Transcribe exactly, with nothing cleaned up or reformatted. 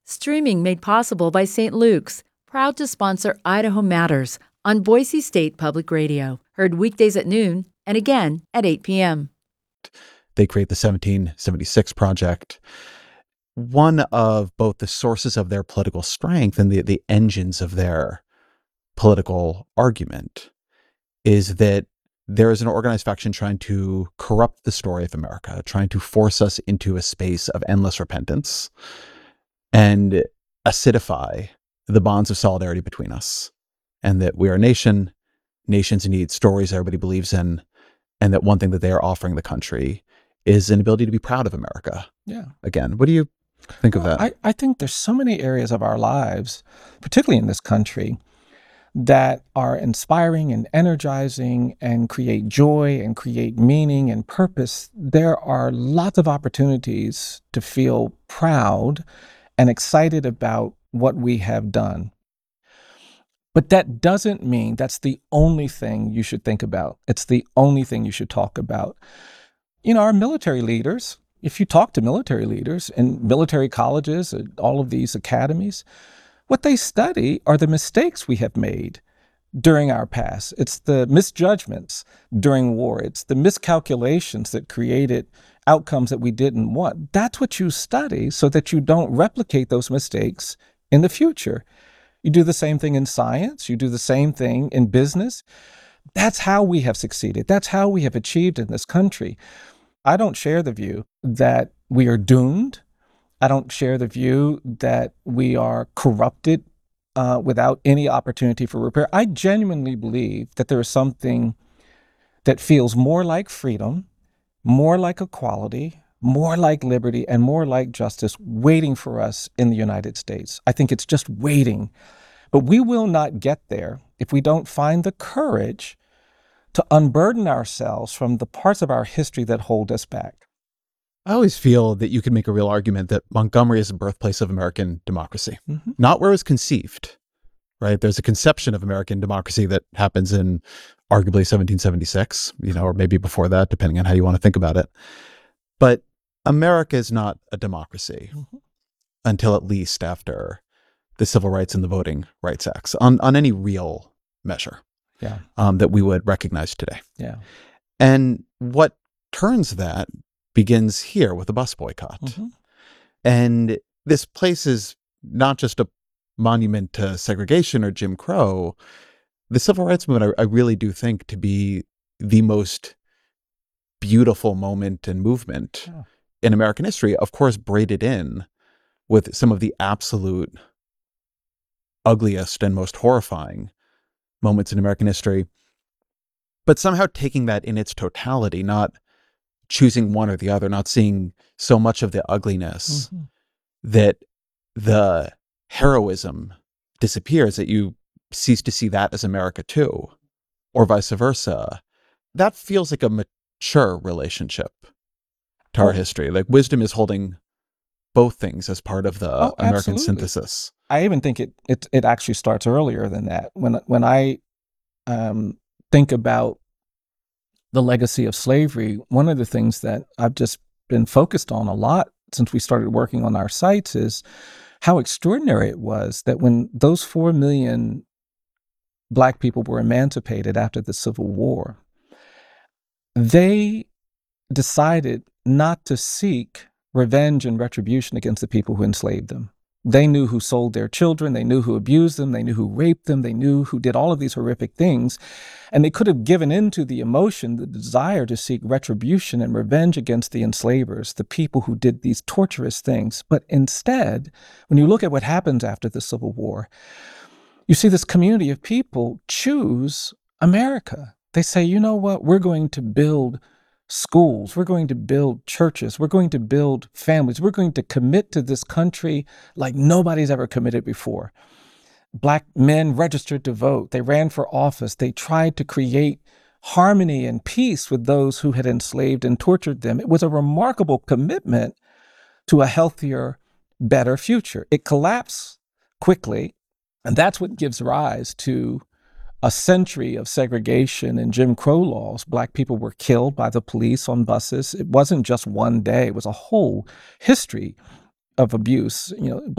Streaming made possible by Saint Luke's, proud to sponsor Idaho Matters on Boise State Public Radio. Heard weekdays at noon and again at eight p.m. They create the seventeen seventy-six Project. One of both the sources of their political strength and the, the engines of their political argument is that there is an organized faction trying to corrupt the story of America, trying to force us into a space of endless repentance and acidify the bonds of solidarity between us. And that we are a nation, nations need stories everybody believes in, and that one thing that they are offering the country is an ability to be proud of America. Yeah. Again, what do you think well, of that? I, I think there's so many areas of our lives, particularly in this country, that are inspiring and energizing and create joy and create meaning and purpose. There are lots of opportunities to feel proud and excited about what we have done. But that doesn't mean that's the only thing you should think about. It's the only thing you should talk about. You know, our military leaders, if you talk to military leaders in military colleges, all of these academies, what they study are the mistakes we have made during our past. It's the misjudgments during war. It's the miscalculations that created outcomes that we didn't want. That's what you study so that you don't replicate those mistakes in the future. You do the same thing in science. You do the same thing in business. That's how we have succeeded. That's how we have achieved in this country. I don't share the view that we are doomed. I don't share the view that we are corrupted uh, without any opportunity for repair. I genuinely believe that there is something that feels more like freedom, more like equality, more like liberty, and more like justice waiting for us in the United States. I think it's just waiting. But we will not get there if we don't find the courage to unburden ourselves from the parts of our history that hold us back. I always feel that you could make a real argument that Montgomery is the birthplace of American democracy, mm-hmm. not where it was conceived, right? There's a conception of American democracy that happens in arguably seventeen seventy-six, you know, or maybe before that, depending on how you want to think about it. But America is not a democracy mm-hmm. until at least after the Civil Rights and the Voting Rights Acts on, on any real measure yeah. um, that we would recognize today. Yeah. And what turns that begins here with the bus boycott. Mm-hmm. And this place is not just a monument to segregation or Jim Crow. The civil rights movement, I, I really do think to be the most beautiful moment and movement yeah. in American history, of course, braided in with some of the absolute ugliest and most horrifying moments in American history, but somehow taking that in its totality, not choosing one or the other, not seeing so much of the ugliness mm-hmm. that the heroism disappears, that you cease to see that as America too, or vice versa. That feels like a mature relationship to our oh. history. Like wisdom is holding both things as part of the oh, American absolutely. synthesis. I even think it, it it actually starts earlier than that. When when I um, think about the legacy of slavery, one of the things that I've just been focused on a lot since we started working on our sites is how extraordinary it was that when those four million Black people were emancipated after the Civil War, they decided not to seek revenge and retribution against the people who enslaved them. They knew who sold their children. They knew who abused them. They knew who raped them. They knew who did all of these horrific things. And they could have given in to the emotion, the desire to seek retribution and revenge against the enslavers, the people who did these torturous things. But instead, when you look at what happens after the Civil War, you see this community of people choose America. They say, you know what, we're going to build schools, we're going to build churches, we're going to build families, we're going to commit to this country like nobody's ever committed before. Black men registered to vote. They ran for office. They tried to create harmony and peace with those who had enslaved and tortured them. It was a remarkable commitment to a healthier, better future. It collapsed quickly, and that's what gives rise to a century of segregation and Jim Crow laws. Black people were killed by the police on buses. It wasn't just one day. It was a whole history of abuse. You know,